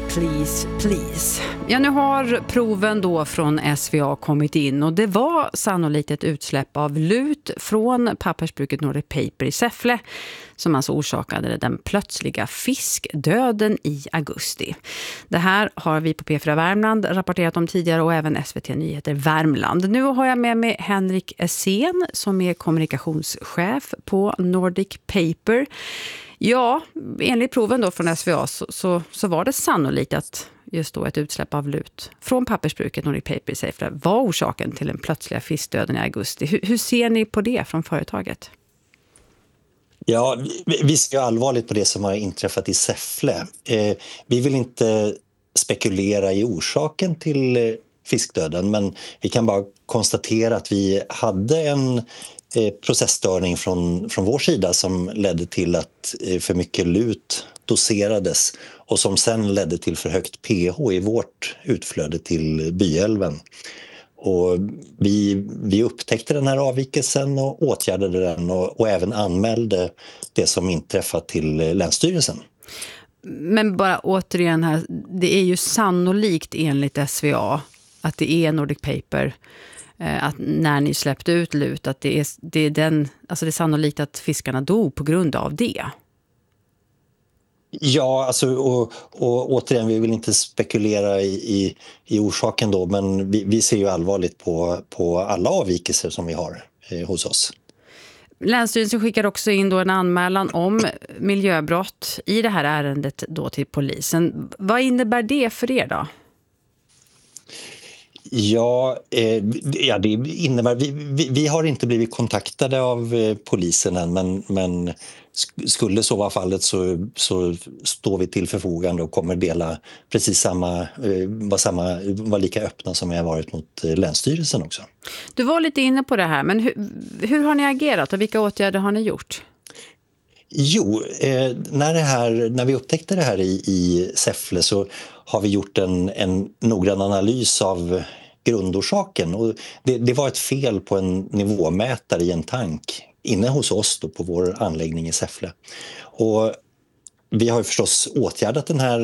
Please, please. Ja, nu har proven då från SVA kommit in och det var sannolikt ett utsläpp av lut från pappersbruket Nordic Paper i Säffle som alltså orsakade den plötsliga fiskdöden i augusti. Det här har vi på P4 Värmland rapporterat om tidigare och även SVT Nyheter Värmland. Nu har jag med mig Henrik Essén som är kommunikationschef på Nordic Paper. Ja, enligt proven då från SVA så var det sannolikt att just då ett utsläpp av lut från pappersbruket Nordic Paper i Säffle var orsaken till den plötsliga fiskdöden i augusti. Hur ser ni på det från företaget? Ja, vi ser allvarligt på det som har inträffat i Säffle. Vi vill inte spekulera i orsaken till fiskdöden, men vi kan bara konstatera att vi hade en processstörning från vår sida som ledde till att för mycket lut doserades och som sen ledde till för högt pH i vårt utflöde till Byälven. Och vi upptäckte den här avvikelsen och åtgärdade den och även anmälde det som inträffat till Länsstyrelsen. Men bara återigen här, det är ju sannolikt enligt SVA att det är Nordic Paper, att när ni släppte ut lut, att det är sannolikt att fiskarna dog på grund av det. Ja, alltså, och återigen, vi vill inte spekulera i orsaken då, men vi ser ju allvarligt på alla avvikelser som vi har hos oss. Länsstyrelsen skickar också in då en anmälan om miljöbrott i det här ärendet då till polisen. Vad innebär det för er då? Ja, det innebär... Vi har inte blivit kontaktade av polisen än, men skulle så vara fallet så står vi till förfogande och kommer dela precis vara lika öppna som vi har varit mot Länsstyrelsen också. Du var lite inne på det här, men hur har ni agerat och vilka åtgärder har ni gjort? Jo, när vi upptäckte det här i Säffle så har vi gjort en noggrann analys av grundorsaken. Och det var ett fel på en nivåmätare i en tank inne hos oss då på vår anläggning i Säffle. Och vi har ju förstås åtgärdat den här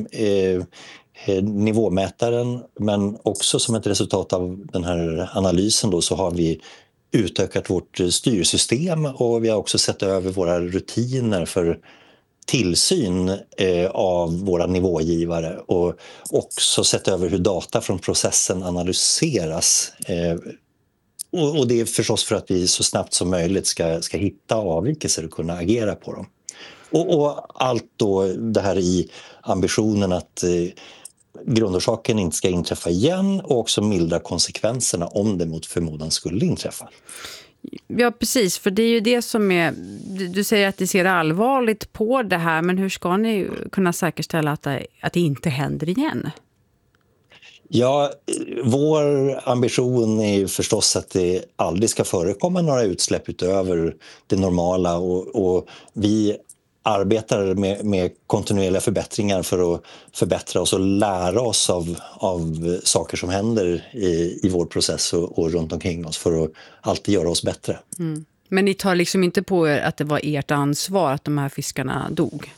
nivåmätaren, men också som ett resultat av den här analysen då så har vi utökat vårt styrsystem och vi har också sett över våra rutiner för tillsyn av våra nivågivare och också sett över hur data från processen analyseras. Och det är förstås för att vi så snabbt som möjligt ska hitta avvikelser och kunna agera på dem. Och allt då det här i ambitionen att grundorsaken inte ska inträffa igen och också mildra konsekvenserna om det mot förmodan skulle inträffa. Ja, precis. För det är ju det som är... Du säger att ni ser allvarligt på det här, men hur ska ni kunna säkerställa att det inte händer igen? Ja, vår ambition är ju förstås att det aldrig ska förekomma några utsläpp utöver det normala och vi arbetar med kontinuerliga förbättringar för att förbättra oss och lära oss av saker som händer i vår process och runt omkring oss för att alltid göra oss bättre. Mm. Men ni tar liksom inte på er att det var ert ansvar att de här fiskarna dog?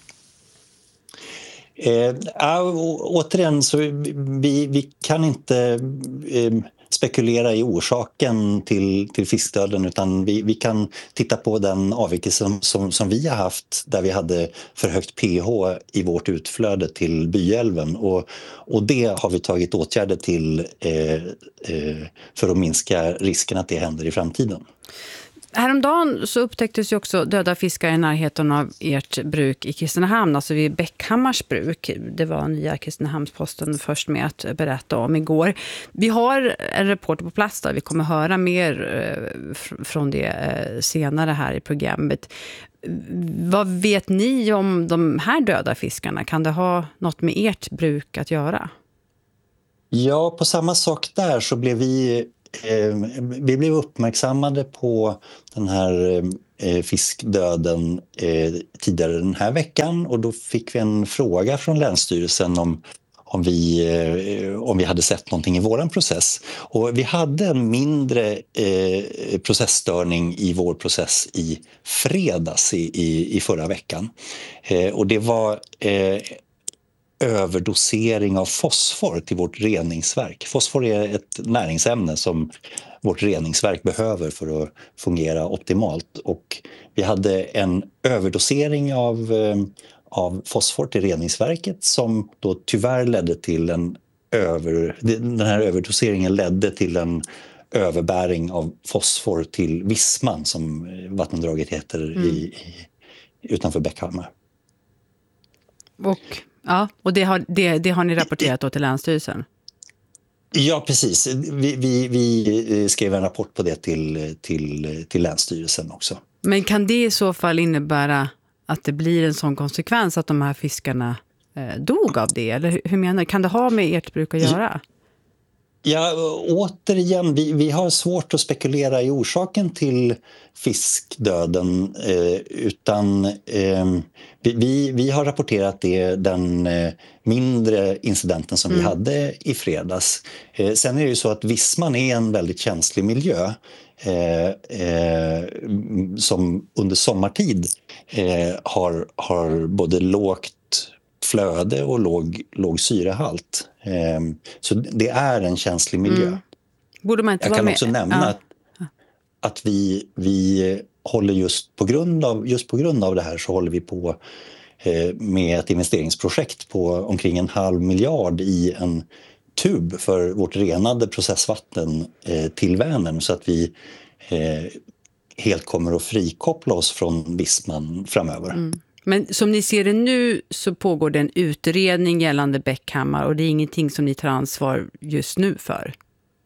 Återigen så vi kan inte spekulera i orsaken till fiskdöden utan vi kan titta på den avvikelse som vi har haft där vi hade för högt pH i vårt utflöde till Byälven och det har vi tagit åtgärder till för att minska risken att det händer i framtiden. Häromdagen så upptäcktes ju också döda fiskar i närheten av ert bruk i Kristinehamn, alltså vid Bäckhammars bruk. Det var nya Kristinehamnsposten först med att berätta om igår. Vi har en reporter på plats där vi kommer höra mer från det senare här i programmet. Vad vet ni om de här döda fiskarna? Kan det ha något med ert bruk att göra? Ja, på samma sak där så blev vi blev uppmärksammade på den här fiskdöden tidigare den här veckan och då fick vi en fråga från Länsstyrelsen om vi hade sett någonting i våran process. Och vi hade en mindre processstörning i vår process i fredags i förra veckan. Och det var överdosering av fosfor till vårt reningsverk. Fosfor är ett näringsämne som vårt reningsverk behöver för att fungera optimalt. Och vi hade en överdosering av fosfor till reningsverket som då tyvärr ledde till den här överdoseringen ledde till en överbäring av fosfor till Visman som vattendraget heter utanför Bäckhammar. Och det har ni rapporterat då till Länsstyrelsen? Ja, precis. Vi skrev en rapport på det till Länsstyrelsen också. Men kan det i så fall innebära att det blir en sån konsekvens att de här fiskarna dog av det? Eller hur menar du? Kan det ha med ert bruk att göra? Ja, återigen, vi har svårt att spekulera i orsaken till fiskdöden utan vi har rapporterat den mindre incidenten som vi hade i fredags. Sen är det ju så att Visman är en väldigt känslig miljö som under sommartid har både lågt flöde och låg syrehalt. Så det är en känslig miljö. Borde man inte Jag kan också nämna att vi håller just på grund av det här så håller vi på med ett investeringsprojekt på omkring 1,5 miljard i en tub för vårt renade processvatten till Vänern så att vi helt kommer att frikoppla oss från Visman framöver. Men som ni ser det nu så pågår det en utredning gällande Bäckhammar och det är ingenting som ni tar ansvar just nu för?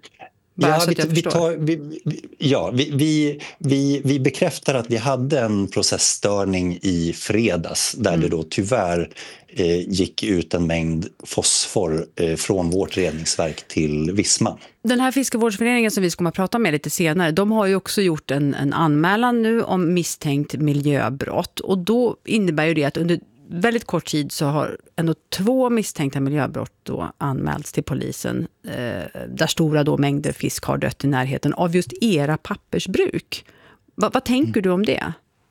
Vi bekräftar att vi hade en processstörning i fredags där det då tyvärr gick ut en mängd fosfor från vårt reningsverk till Visman. Den här fiskevårdsföreningen som vi ska prata med lite senare, de har ju också gjort en anmälan nu om misstänkt miljöbrott och då innebär ju det att under väldigt kort tid så har ändå 2 misstänkta miljöbrott då anmälts till polisen där stora då mängder fisk har dött i närheten av just era pappersbruk. Vad tänker du om det?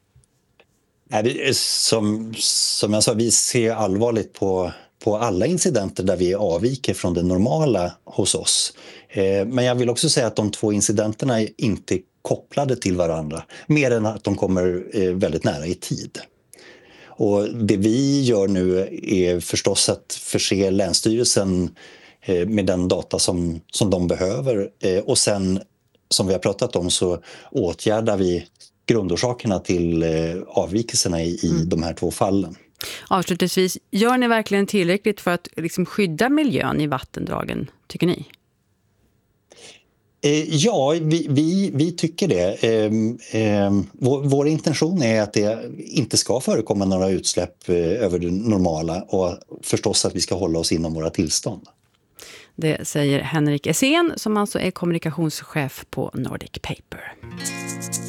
Som jag sa, vi ser allvarligt på alla incidenter där vi avviker från det normala hos oss. Men jag vill också säga att de 2 incidenterna är inte kopplade till varandra, mer än att de kommer väldigt nära i tid. Och det vi gör nu är förstås att förse Länsstyrelsen med den data som de behöver. Och sen, som vi har pratat om, så åtgärdar vi grundorsakerna till avvikelserna i de här 2 fallen. Avslutningsvis, gör ni verkligen tillräckligt för att liksom skydda miljön i vattendragen, tycker ni? Ja, vi tycker det. Vår intention är att det inte ska förekomma några utsläpp över det normala och förstås att vi ska hålla oss inom våra tillstånd. Det säger Henrik Essén som alltså är kommunikationschef på Nordic Paper.